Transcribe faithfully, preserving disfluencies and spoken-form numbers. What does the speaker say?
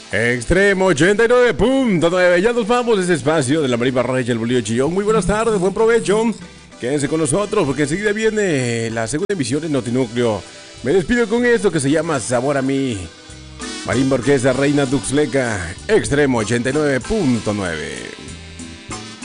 Extremo ochenta y nueve punto nueve. Ya nos vamos de ese espacio de la Marimba Rey, el Bolillo Chillón. Muy buenas tardes, buen provecho. Quédense con nosotros porque enseguida viene la segunda emisión en Notinúcleo. Me despido con esto que se llama Sabor a mí. Marimba Orquesta Reina Tuxleca, Extremo ochenta y nueve punto nueve.